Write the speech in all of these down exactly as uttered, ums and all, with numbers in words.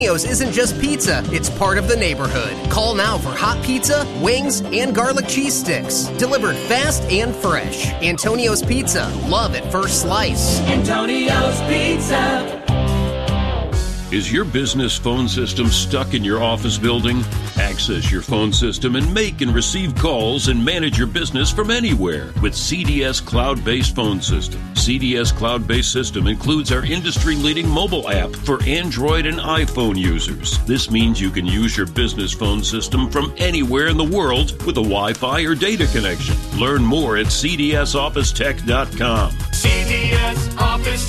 Antonio's isn't just pizza, it's part of the neighborhood. Call now for hot pizza, wings, and garlic cheese sticks. Delivered fast and fresh. Antonio's Pizza. Love at first slice. Antonio's Pizza. Is your business phone system stuck in your office building? Access your phone system and make and receive calls and manage your business from anywhere with C D S Cloud-Based Phone System. C D S Cloud-Based System includes our industry-leading mobile app for Android and iPhone users. This means you can use your business phone system from anywhere in the world with a Wi-Fi or data connection. Learn more at c d s office tech dot com. C D S Office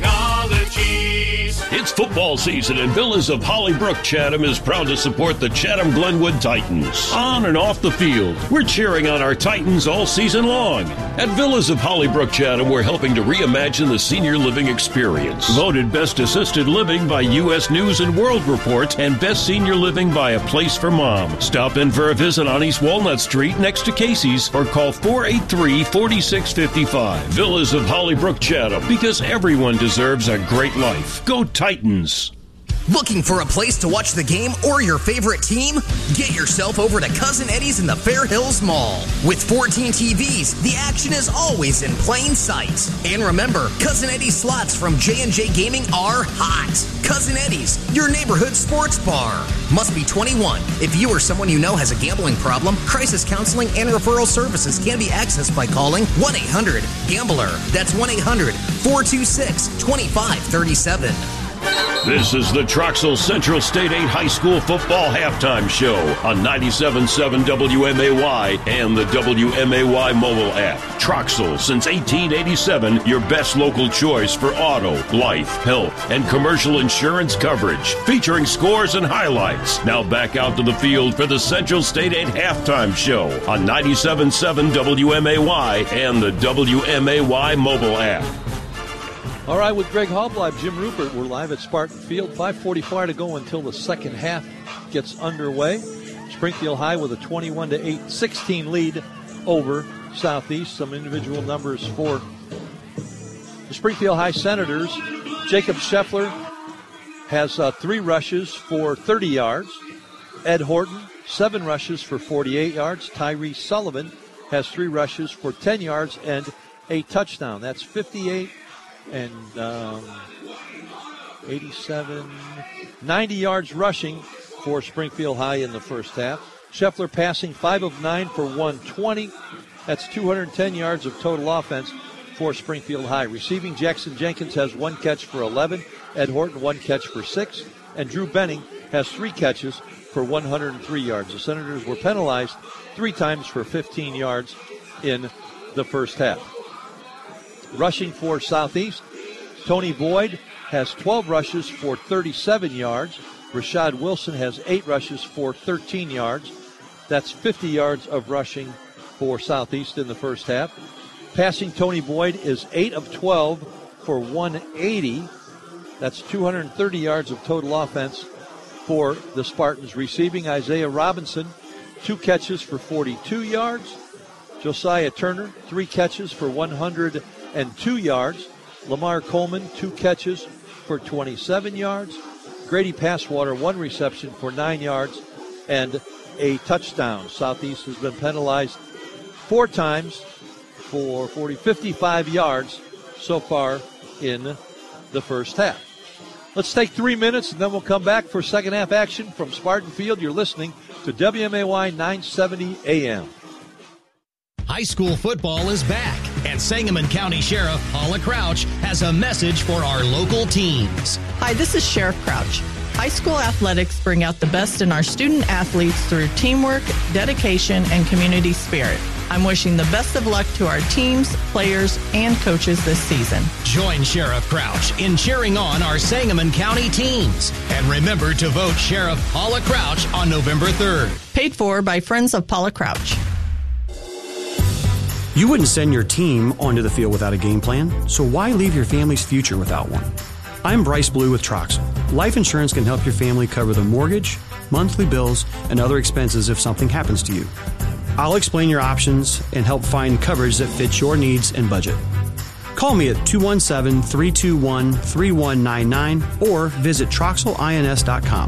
Technologies. It's football season, and Villas of Hollybrook Chatham is proud to support the Chatham Glenwood Titans. On and off the field, we're cheering on our Titans all season long. At Villas of Hollybrook Chatham, we're helping to reimagine the senior living experience. Voted Best Assisted Living by U S News and World Report and Best Senior Living by A Place for Mom. Stop in for a visit on East Walnut Street next to Casey's or call four eight three, four six five five. Villas of Hollybrook Chatham, because everyone deserves a great life. Go Titans! Looking for a place to watch the game or your favorite team? Get yourself over to Cousin Eddie's in the Fair Hills Mall. With fourteen T Vs, the action is always in plain sight. And remember, Cousin Eddie's slots from J and J Gaming are hot. Cousin Eddie's, your neighborhood sports bar. Must be twenty-one. If you or someone you know has a gambling problem, crisis counseling and referral services can be accessed by calling one eight hundred gambler. That's one eight hundred, four two six, two five three seven. This is the Troxel Central State eight High School Football Halftime Show on ninety-seven point seven W M A Y and the W M A Y mobile app. Troxel, since eighteen eighty-seven, your best local choice for auto, life, health, and commercial insurance coverage. Featuring scores and highlights. Now back out to the field for the Central State eight Halftime Show on ninety-seven point seven W M A Y and the W M A Y mobile app. All right, with Greg Hobleib, Jim Rupert, we're live at Spartan Field. five forty-five to go until the second half gets underway. Springfield High with a twenty-one to eight, sixteen lead over Southeast. Some individual numbers for the Springfield High Senators. Jacob Scheffler has uh, three rushes for thirty yards. Ed Horton, seven rushes for forty-eight yards. Tyree Sullivan has three rushes for ten yards and a touchdown. That's fifty-eight. And um, eighty-seven, ninety yards rushing for Springfield High in the first half. Scheffler passing five of nine for one twenty. That's two hundred ten yards of total offense for Springfield High. Receiving, Jackson Jenkins has one catch for eleven. Ed Horton, one catch for six. And Drew Benning has three catches for one hundred three yards. The Senators were penalized three times for fifteen yards in the first half. Rushing for Southeast, Tony Boyd has twelve rushes for thirty-seven yards. Rashad Wilson has eight rushes for thirteen yards. That's fifty yards of rushing for Southeast in the first half. Passing, Tony Boyd is eight of twelve for one eighty. That's two hundred thirty yards of total offense for the Spartans. Receiving, Isaiah Robinson, two catches for forty-two yards. Josiah Turner, three catches for one hundred two yards. Lamar Coleman, two catches for twenty-seven yards. Grady Passwater, one reception for nine yards and a touchdown. Southeast has been penalized four times for forty, fifty-five yards so far in the first half. Let's take three minutes and then we'll come back for second half action from Spartan Field. You're listening to W M A Y nine seventy A M. High school football is back, and Sangamon County Sheriff Paula Crouch has a message for our local teams. Hi, this is Sheriff Crouch. High school athletics bring out the best in our student athletes through teamwork, dedication, and community spirit. I'm wishing the best of luck to our teams, players, and coaches this season. Join Sheriff Crouch in cheering on our Sangamon County teams. And remember to vote Sheriff Paula Crouch on November third. Paid for by Friends of Paula Crouch. You wouldn't send your team onto the field without a game plan, so why leave your family's future without one? I'm Bryce Blue with Troxel. Life insurance can help your family cover the mortgage, monthly bills, and other expenses if something happens to you. I'll explain your options and help find coverage that fits your needs and budget. Call me at two one seven, three two one, three one nine nine or visit troxel ins dot com.